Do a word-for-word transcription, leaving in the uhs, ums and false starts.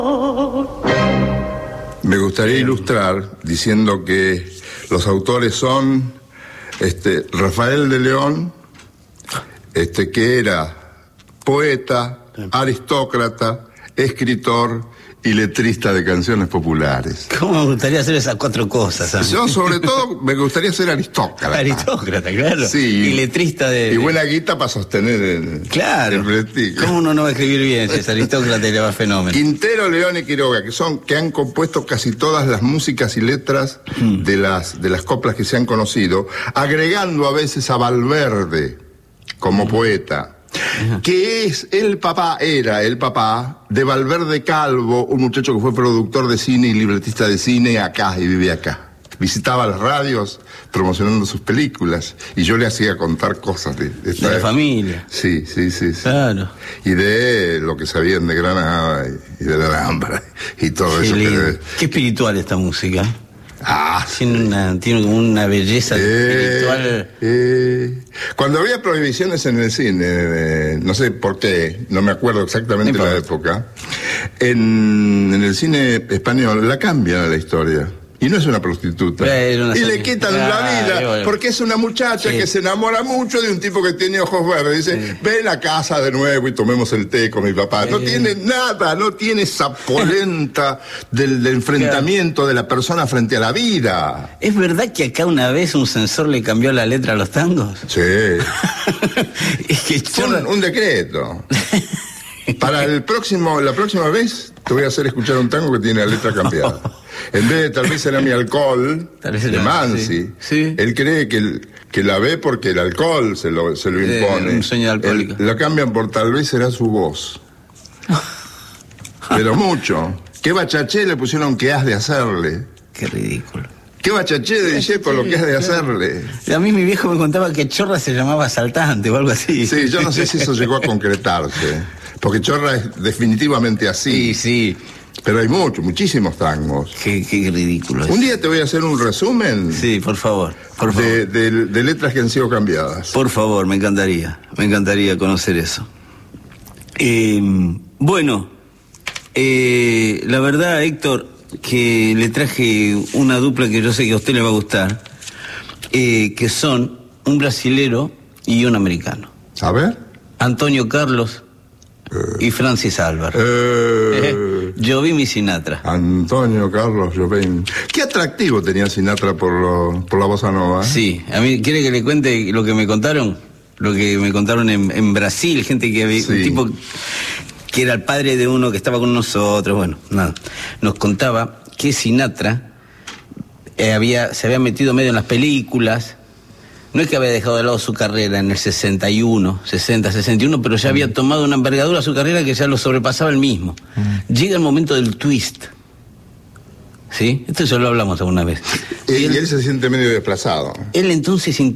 Me gustaría ilustrar diciendo que los autores son este, Rafael de León, este, que era poeta, aristócrata, escritor y letrista de canciones populares. ¿Cómo me gustaría hacer esas cuatro cosas? ¿Sabes? Yo, sobre todo, me gustaría ser aristócrata. Aristócrata, claro. Sí. Y letrista de... Y buena guita para sostener el... Claro. El prestigio. ¿Cómo uno no va a escribir bien si es aristócrata y le va fenómeno? Quintero, León y Quiroga, que son, que han compuesto casi todas las músicas y letras mm. de las, de las coplas que se han conocido, agregando a veces a Valverde como mm. poeta. Ajá. Que es el papá, era el papá de Valverde Calvo, un muchacho que fue productor de cine y libretista de cine acá y vive acá. Visitaba las radios promocionando sus películas y yo le hacía contar cosas de, de, esta de la familia. Sí, sí, sí, sí. Claro. Y de lo que sabían de Granada y de la Alhambra y todo Qué eso. lindo. Que... Qué espiritual esta música. Ah, tiene, una, tiene como una belleza eh, espiritual. Eh. Cuando había prohibiciones en el cine, eh, no sé por qué, no me acuerdo exactamente no la época, en, en el cine español la cambian a la historia. Y no es una prostituta. Una y le quitan ah, la vida, bueno. porque es una muchacha sí. que se enamora mucho de un tipo que tiene ojos verdes. Dice, sí. ven a casa de nuevo y tomemos el té con mi papá. Sí. No tiene nada, no tiene esa polenta del, del enfrentamiento claro. de la persona frente a la vida. ¿Es verdad que acá una vez un censor le cambió la letra a los tangos? Sí. es que Fue un, un decreto. Para el próximo, la próxima vez te voy a hacer escuchar un tango que tiene la letra cambiada. En vez de tal vez será mi alcohol, de Mansi, sí, sí. él cree que, el, que la ve porque el alcohol se lo, se lo impone. Eh, un sueño alcohólico. Él, lo cambian por tal vez será su voz. Pero mucho. ¿Qué bachaché le pusieron que has de hacerle? Qué ridículo. ¿Qué bachaché de dice por lo que has de hacerle? A mí mi viejo me contaba que Chorra se llamaba asaltante o algo así. Sí, yo no sé si eso llegó a concretarse. Porque Chorra es definitivamente así. Sí, sí. Pero hay muchos, muchísimos tangos. Qué, qué ridículo. Un día te voy a hacer un resumen. Sí, por favor. Por favor. De, de, de letras que han sido cambiadas. Por favor, me encantaría. Me encantaría conocer eso. Eh, bueno, eh, la verdad, Héctor, que le traje una dupla que yo sé que a usted le va a gustar, eh, que son un brasilero y un americano. A ver. Antonio Carlos y Francis Álvaro. Eh, Jobim y Sinatra. Antonio Carlos Jobim. Qué atractivo tenía Sinatra por, lo, por la bossa nova. ¿eh? Sí, a mí, ¿quiere que le cuente lo que me contaron? Lo que me contaron en, en Brasil, gente que había, sí. un tipo que era el padre de uno que estaba con nosotros, bueno, nada. Nos contaba que Sinatra eh, había, se había metido medio en las películas. No es que había dejado de lado su carrera en el sesenta y uno, sesenta, sesenta y uno, pero ya mm. había tomado una envergadura a su carrera que ya lo sobrepasaba él mismo. Mm. Llega el momento del twist. ¿Sí? Esto ya lo hablamos alguna vez. Y, y él, él se siente medio desplazado. Él entonces